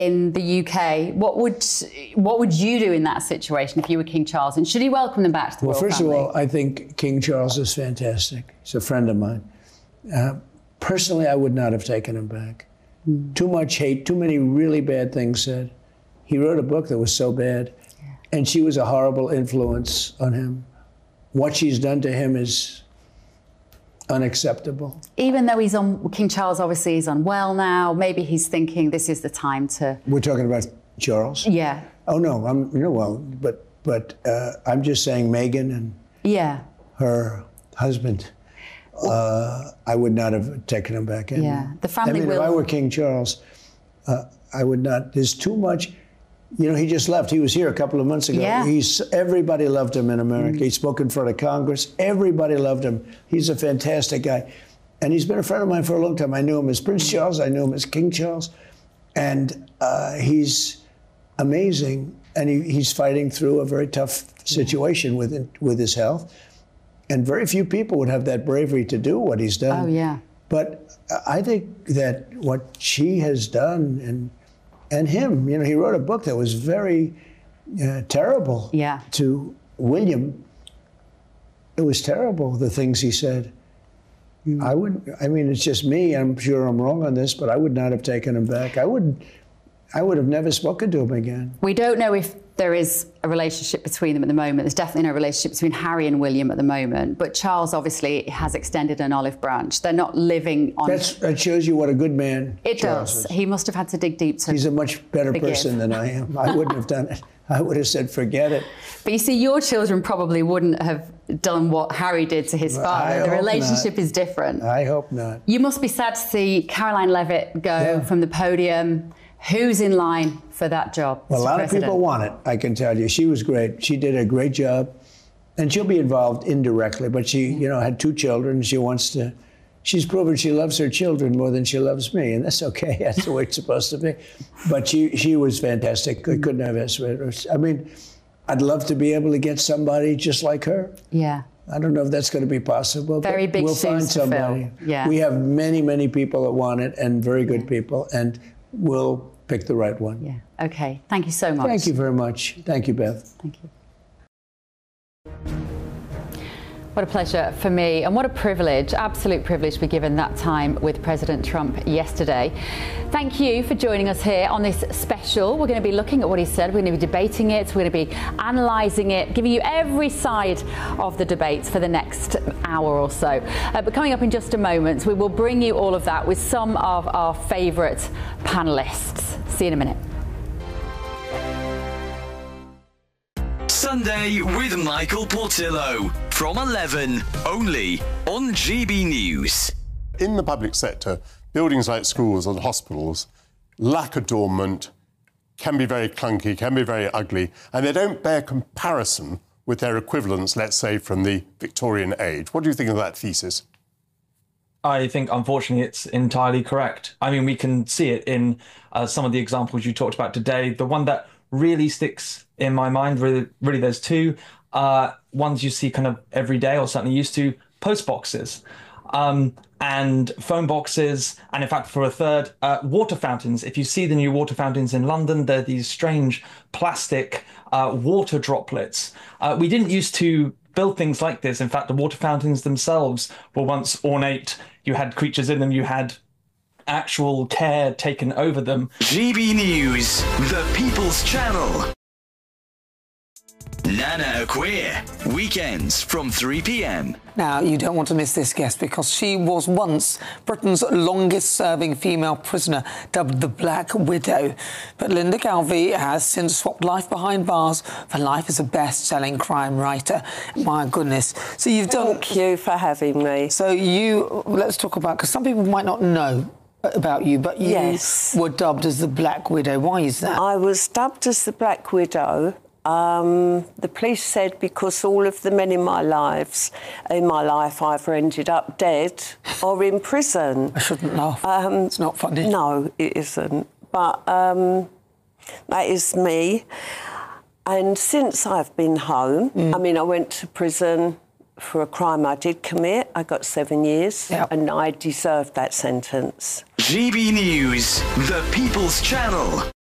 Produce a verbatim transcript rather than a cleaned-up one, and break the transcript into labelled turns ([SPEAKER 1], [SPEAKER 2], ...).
[SPEAKER 1] in the U K. What would what would you do in that situation if you were King Charles? And should he welcome them back to the
[SPEAKER 2] well,
[SPEAKER 1] royal
[SPEAKER 2] first
[SPEAKER 1] family?
[SPEAKER 2] of all, I think King Charles is fantastic. He's a friend of mine. Uh, personally, I would not have taken him back. Mm. Too much hate, too many really bad things said. He wrote a book that was so bad, yeah. and she was a horrible influence on him. What she's done to him is unacceptable.
[SPEAKER 1] Even though he's on, King Charles obviously is unwell now, maybe he's thinking this is the time to...
[SPEAKER 2] We're talking about Charles?
[SPEAKER 1] Yeah.
[SPEAKER 2] Oh, no, I'm, you know, well, but, but uh, I'm just saying Meghan and
[SPEAKER 1] yeah.
[SPEAKER 2] her husband, uh, I would not have taken him back in.
[SPEAKER 1] Yeah, the family
[SPEAKER 2] I mean,
[SPEAKER 1] will...
[SPEAKER 2] if I were King Charles, uh, I would not, there's too much... You know, he just left. He was here a couple of months ago.
[SPEAKER 1] Yeah.
[SPEAKER 2] He's, everybody loved him in America.
[SPEAKER 1] Mm.
[SPEAKER 2] He spoke in front of Congress. Everybody loved him. He's a fantastic guy. And he's been a friend of mine for a long time. I knew him as Prince Charles. I knew him as King Charles. And uh, he's amazing. And he, he's fighting through a very tough situation with, with his health. And very few people would have that bravery to do what he's done.
[SPEAKER 1] Oh, yeah.
[SPEAKER 2] But I think that what she has done and And him, you know, he wrote a book that was very uh, terrible
[SPEAKER 1] yeah.
[SPEAKER 2] to William. It was terrible, the things he said. Mm. I wouldn't, I mean, it's just me. I'm sure I'm wrong on this, but I would not have taken him back. I would, I would have never spoken to him again.
[SPEAKER 1] We don't know if there is a relationship between them at the moment. There's definitely no relationship between Harry and William at the moment. But Charles obviously has extended an olive branch. They're not living on...
[SPEAKER 2] That's, that shows you what a good man
[SPEAKER 1] It
[SPEAKER 2] Charles
[SPEAKER 1] does.
[SPEAKER 2] is.
[SPEAKER 1] He must have had to dig deep to
[SPEAKER 2] He's a much better
[SPEAKER 1] forgive.
[SPEAKER 2] person than I am. I wouldn't have done it. I would have said, forget it.
[SPEAKER 1] But you see, your children probably wouldn't have done what Harry did to his father.
[SPEAKER 2] I
[SPEAKER 1] The
[SPEAKER 2] hope
[SPEAKER 1] relationship
[SPEAKER 2] not.
[SPEAKER 1] is different.
[SPEAKER 2] I hope not.
[SPEAKER 1] You must be sad to see Caroline Levitt go
[SPEAKER 2] Yeah.
[SPEAKER 1] from the podium. Who's in line for that job?
[SPEAKER 2] Well, a lot
[SPEAKER 1] President?
[SPEAKER 2] of people want it, I can tell you. She was great. She did a great job. And she'll be involved indirectly, but she, you know, had two children. She wants to, she's proven she loves her children more than she loves me, and that's okay. That's the way it's supposed to be. But she, she was fantastic. I couldn't have asked for it. I mean, I'd love to be able to get somebody just like her.
[SPEAKER 1] Yeah.
[SPEAKER 2] I don't know if that's going to be possible.
[SPEAKER 1] Very
[SPEAKER 2] but
[SPEAKER 1] big
[SPEAKER 2] we'll
[SPEAKER 1] shoes
[SPEAKER 2] find
[SPEAKER 1] to
[SPEAKER 2] somebody.
[SPEAKER 1] fill. Yeah.
[SPEAKER 2] We have many, many people that want it, and very good yeah. people, and we'll pick the right one.
[SPEAKER 1] Yeah. Okay. Thank you so much.
[SPEAKER 2] Thank you very much. Thank you, Beth.
[SPEAKER 1] Thank you. What a pleasure for me, and what a privilege, absolute privilege to be given that time with President Trump yesterday. Thank you for joining us here on this special. We're going to be looking at what he said, we're going to be debating it, we're going to be analysing it, giving you every side of the debates for the next hour or so. Uh, but coming up in just a moment, we will bring you all of that with some of our favourite panellists. See you in a minute.
[SPEAKER 3] Sunday with Michael Portillo from eleven, only on G B News.
[SPEAKER 4] In the public sector, buildings like schools and hospitals lack adornment, can be very clunky, can be very ugly, and they don't bear comparison with their equivalents, let's say, from the Victorian age. What do you think of that thesis?
[SPEAKER 5] I think, unfortunately, it's entirely correct. I mean, we can see it in uh, some of the examples you talked about today. The one that really sticks in my mind, really, really there's two. Uh, ones you see kind of every day, or certainly used to, post boxes um, and phone boxes. And in fact, for a third, uh, water fountains. If you see the new water fountains in London, they're these strange plastic uh, water droplets. Uh, we didn't used to build things like this. In fact, the water fountains themselves were once ornate. You had creatures in them, you had actual care taken over them.
[SPEAKER 3] G B News, the People's Channel. Nana Queer, weekends from three p m.
[SPEAKER 6] Now, you don't want to miss this guest because she was once Britain's longest-serving female prisoner, dubbed the Black Widow. But Linda Galvey has since swapped life behind bars for life as a best-selling crime writer. My goodness. So you've done...
[SPEAKER 7] Thank you for having me.
[SPEAKER 6] So you... Let's talk about... Because some people might not know about you, but you
[SPEAKER 7] yes.
[SPEAKER 6] were dubbed as the Black Widow. Why is that?
[SPEAKER 7] I was dubbed as the Black Widow. Um, the police said because all of the men in my lives, in my life, either ended up dead or in prison.
[SPEAKER 6] I shouldn't laugh. Um, it's not funny.
[SPEAKER 7] No, it isn't. But um, that is me. And since I've been home, mm. I mean, I went to prison for a crime I did commit. I got seven years, yep. and I deserved that sentence.
[SPEAKER 3] G B News, the People's Channel.